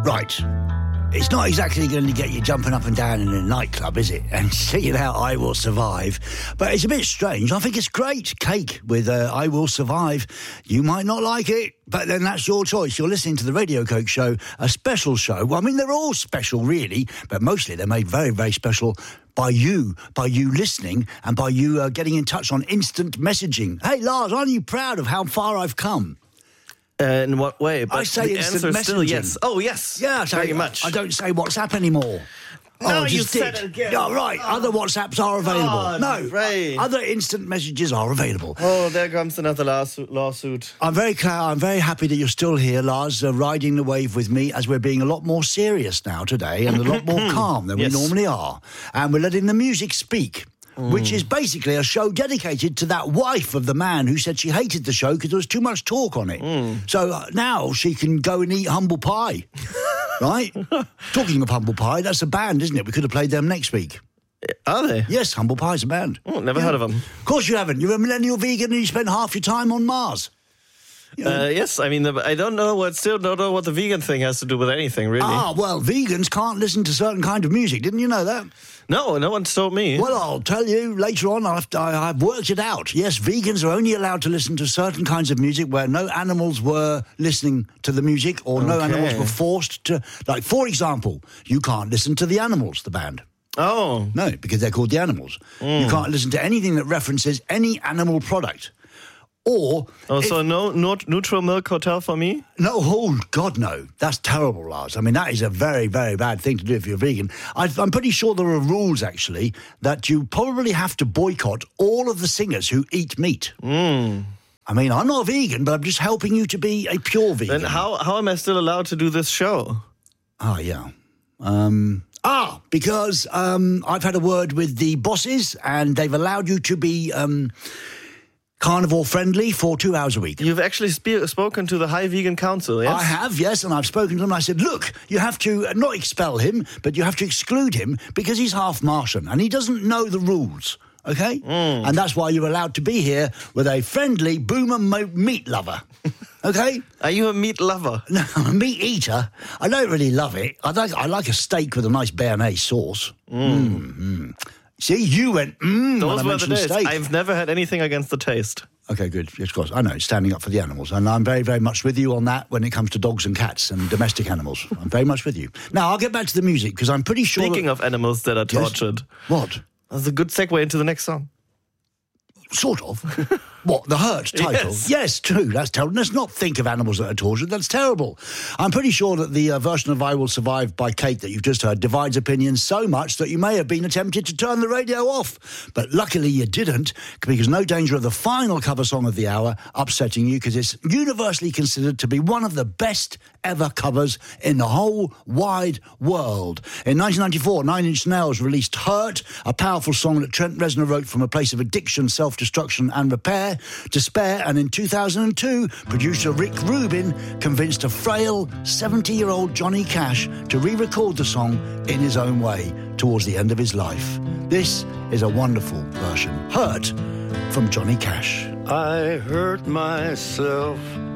Right. It's not exactly going to get you jumping up and down in a nightclub, is it? And singing out I Will Survive. But it's a bit strange. I think it's great. Cake with I Will Survive. You might not like it, but then that's your choice. You're listening to the Radio Coke Show, a special show. Well, I mean, they're all special, really, but mostly they're made very, very special by you listening and by you getting in touch on instant messaging. Hey, Lars, aren't you proud of how far I've come? In what way? But I say the answer is still yes. Oh, yes. Yeah, very much. I don't say WhatsApp anymore. No, you said it again. Yeah, right. Other WhatsApps are available. Oh, no, right. Other instant messages are available. Oh, there comes another lawsuit. I'm very happy that you're still here, Lars, riding the wave with me as we're being a lot more serious now today and a lot more calm than we normally are. And we're letting the music speak. Which is basically a show dedicated to that wife of the man who said she hated the show because there was too much talk on it. So now she can go and eat humble pie, right? Talking of humble pie, that's a band, isn't it? We could have played them next week. Are they? Yes, Humble Pie's a band. Oh, never heard of them. Of course you haven't. You're a millennial vegan and you spend half your time on Mars. Yes, I mean, I don't know what the vegan thing has to do with anything, really. Ah, well, vegans can't listen to certain kind of music. Didn't you know that? No one's told me. Well, I'll tell you later on. I've worked it out. Yes, vegans are only allowed to listen to certain kinds of music where no animals were listening to the music or no animals were forced to. Like, for example, you can't listen to the Animals, the band. Oh. No, because they're called the Animals. You can't listen to anything that references any animal product. So no Neutral Milk Hotel for me? No, oh, God, no. That's terrible, Lars. I mean, that is a very, very bad thing to do if you're vegan. I'm pretty sure there are rules, actually, that you probably have to boycott all of the singers who eat meat. I mean, I'm not a vegan, but I'm just helping you to be a pure vegan. Then how am I still allowed to do this show? Oh, yeah. Because I've had a word with the bosses, and they've allowed you to be carnivore friendly for 2 hours a week. You've actually spoken to the High Vegan Council, yes? I have, yes, and I've spoken to them. I said, look, you have to not expel him, but you have to exclude him because he's half Martian and he doesn't know the rules, okay? And that's why you're allowed to be here with a friendly boomer meat lover, okay? Are you a meat lover? No, I'm a meat eater. I don't really love it. I like a steak with a nice béarnaise sauce. See, you went, Those were the days. Steak. I've never had anything against the taste. Okay, good. Yes, of course. I know, standing up for the animals. And I'm very, very much with you on that when it comes to dogs and cats and domestic animals. I'm very much with you. Now, I'll get back to the music because I'm pretty sure... Speaking of animals that are tortured. Yes. What? That's a good segue into the next song. Sort of. What, the Hurt title? Yes, true. That's terrible. Let's not think of animals that are tortured. That's terrible. I'm pretty sure that the version of I Will Survive by Kate that you've just heard divides opinions so much that you may have been tempted to turn the radio off. But luckily you didn't, because no danger of the final cover song of the hour upsetting you, because it's universally considered to be one of the best ever covers in the whole wide world. In 1994, Nine Inch Nails released Hurt, a powerful song that Trent Reznor wrote from a place of addiction, self-destruction and despair, and in 2002, producer Rick Rubin convinced a frail 70-year-old Johnny Cash to re-record the song in his own way towards the end of his life. This is a wonderful version. Hurt from Johnny Cash. I hurt myself